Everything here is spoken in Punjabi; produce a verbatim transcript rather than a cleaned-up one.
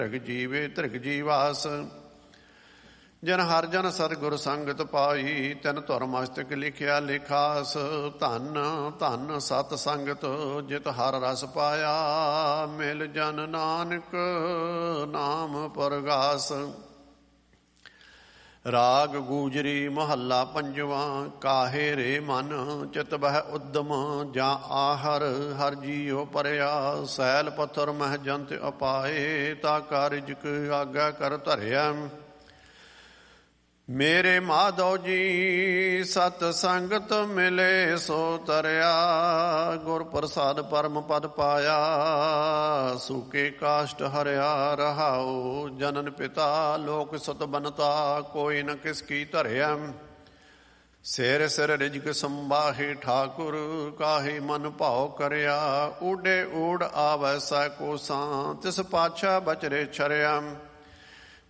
ਧ੍ਰਿਗ ਜੀਵੇ ਧ੍ਰਿਗ ਜੀਵਾਸ। ਜਨ ਹਰ ਜਨ ਸਤਿਗੁਰ ਸੰਗਤ ਪਾਈ, ਤਿਨ ਧੁਰ ਮਸਤਕ ਲਿਖਿਆ ਲਿਖਾਸ। ਧਨ ਧਨ ਸਤ ਸੰਗਤ ਜਿਤ ਹਰ ਰਸ ਪਾਇਆ, ਮਿਲ ਜਨ ਨਾਨਕ ਨਾਮ ਪਰਗਾਸ। ਰਾਗ ਗੂਜਰੀ ਮਹੱਲਾ ਪੰਜਵਾਂ। ਕਾਹੇ ਰੇ ਮਨ ਚਿਤ ਬਹਿ ਉਦਮ, ਜਾਂ ਆਹਰ ਹਰ ਜੀਉ ਪਰਿਆ। ਸੈਲ ਪੱਥਰ ਮਹਿ ਜੰਤ ਅਪਾਏ, ਤਾ ਕਾਰਜਿਕ ਆਗਾ ਕਰ ਧਰਿਆ। ਮੇਰੇ ਮਾਧੋ ਜੀ ਸਤ ਸੰਗਤ ਮਿਲੇ ਸੋ ਤਰਿਆ, ਗੁਰ ਪ੍ਰਸਾਦ ਪਰਮ ਪਦ ਪਾਇਆ। ਸੂਕੇ ਕਾਸ਼ਟ ਹਰਿਆ ਰਹਾਉ, ਜਨਨ ਪਿਤਾ ਲੋਕ ਸਤ ਬਨਤਾ, ਕੋਈ ਨ ਕਿਸ ਕੀ ਧਰਿਆ। ਸਿਰ ਸਿਰ ਰਿਜਕ ਸੰਬਾਹੇ ਠਾਕੁਰ, ਕਾਹੇ ਮਨ ਭਾਉ ਕਰਿਆ। ਊਡੇ ਊੜ ਆਵੈ ਸੈ ਕੋਸਾਂ, ਤਿਸ ਪਾਛਾ ਬਚਰੇ ਛਰਿਆ।